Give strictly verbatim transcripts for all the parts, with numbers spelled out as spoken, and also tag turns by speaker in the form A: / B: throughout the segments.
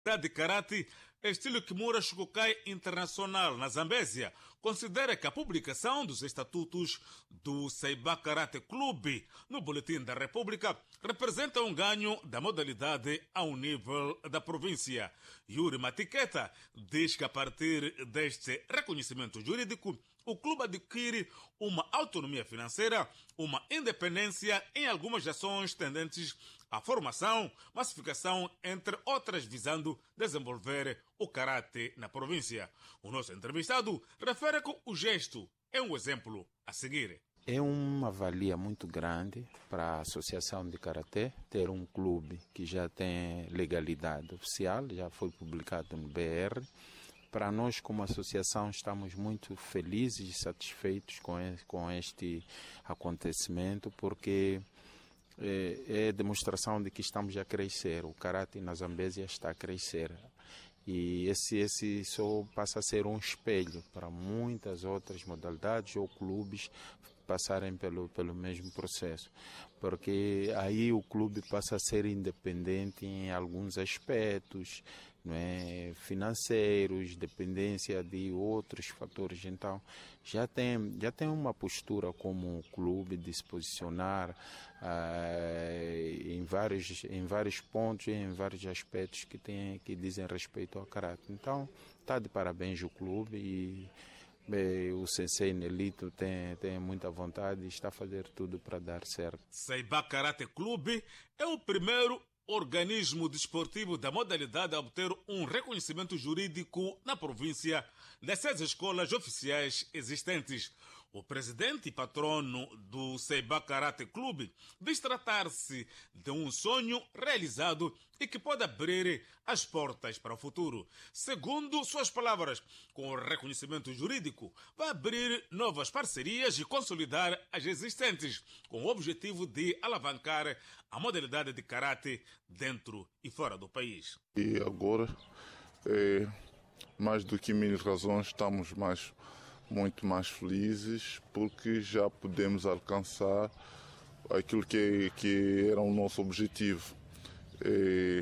A: Universidade de Karate, estilo Kimura Shukukai Internacional, na Zambésia, considera que a publicação dos estatutos do Seiba Karate Clube no Boletim da República representa um ganho da modalidade ao nível da província. Yuri Matiqueta diz que a partir deste reconhecimento jurídico, o clube adquire uma autonomia financeira, uma independência em algumas ações tendentes à formação, massificação, entre outras, visando desenvolver o karate na província. O nosso entrevistado refere que o gesto é um exemplo a seguir.
B: É uma valia muito grande para a Associação de Karatê ter um clube que já tem legalidade oficial, já foi publicado no B R. Para nós, como associação, estamos muito felizes e satisfeitos com este acontecimento, porque é, é demonstração de que estamos a crescer. O Karate na Zambésia está a crescer. E esse, esse só passa a ser um espelho para muitas outras modalidades ou clubes passarem pelo, pelo mesmo processo. Porque aí o clube passa a ser independente em alguns aspectos, não é, financeiros, dependência de outros fatores. Então, já tem, já tem uma postura como clube de se posicionar uh, em, vários, em vários pontos e em vários aspectos que, tem, que dizem respeito ao caráter. Então, está de parabéns o clube e bem, o Sensei Nelito tem, tem muita vontade e está a fazer tudo para dar certo.
A: Seiba Karate Clube é o primeiro organismo desportivo da modalidade a obter um reconhecimento jurídico na província das seis escolas oficiais existentes. O presidente e patrono do Seiba Karate Clube diz tratar-se de um sonho realizado e que pode abrir as portas para o futuro. Segundo suas palavras, com o reconhecimento jurídico, vai abrir novas parcerias e consolidar as existentes, com o objetivo de alavancar a modalidade de karate dentro e fora do país.
C: E agora, é, mais do que mil razões, estamos mais muito mais felizes porque já podemos alcançar aquilo que, que era o nosso objetivo, é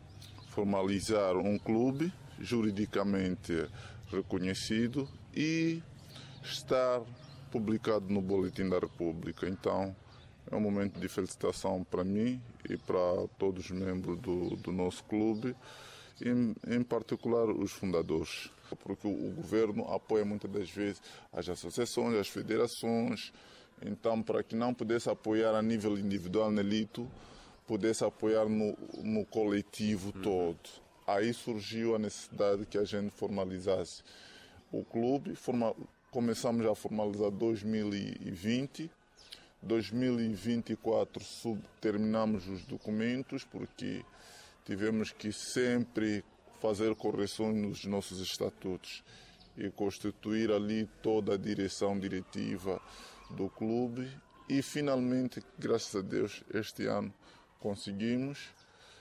C: formalizar um clube juridicamente reconhecido e estar publicado no Boletim da República. Então é um momento de felicitação para mim e para todos os membros do, do nosso clube, em, em particular os fundadores, porque o, o governo apoia muitas das vezes as associações, as federações. Então, para que não pudesse apoiar a nível individual, Nelito, pudesse apoiar no, no coletivo uhum. todo. Aí surgiu a necessidade que a gente formalizasse o clube. Forma, começamos a formalizar em dois mil e vinte. dois mil e vinte e quatro sub, terminamos os documentos, porque tivemos que sempre fazer correções nos nossos estatutos e constituir ali toda a direção diretiva do clube. E finalmente, graças a Deus, este ano conseguimos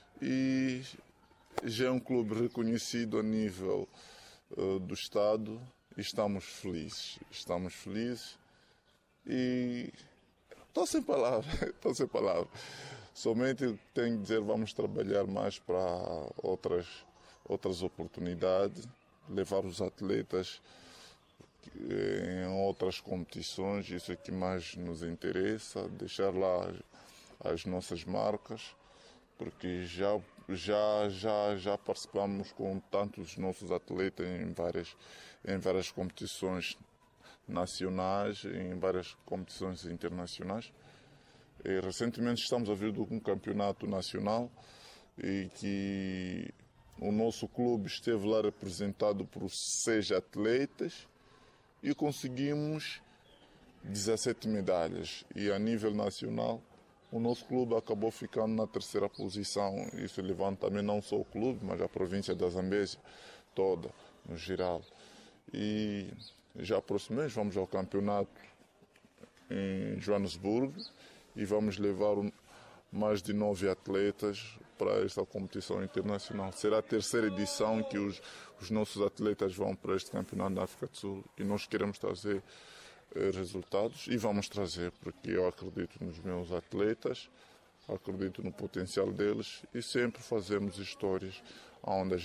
C: e já é um clube reconhecido a nível uh, do Estado e estamos felizes. Estamos felizes e estou sem palavras, estou sem palavras. Somente tenho que dizer, vamos trabalhar mais para outras, outras oportunidades, levar os atletas em outras competições, isso é que mais nos interessa, deixar lá as nossas marcas, porque já, já, já, já participamos com tantos nossos atletas em várias, em várias competições nacionais, em várias competições internacionais. E recentemente estamos a vir de um campeonato nacional e que o nosso clube esteve lá representado por seis atletas e conseguimos dezessete medalhas. E a nível nacional, o nosso clube acabou ficando na terceira posição. Isso levanta também não só o clube, mas a província da Zambésia toda, no geral. E já próximo mês vamos ao campeonato em Joanesburgo e vamos levar mais de nove atletas para esta competição internacional. Será a terceira edição que os, os nossos atletas vão para este campeonato da África do Sul e nós queremos trazer eh, resultados e vamos trazer, porque eu acredito nos meus atletas, acredito no potencial deles e sempre fazemos histórias onde a gente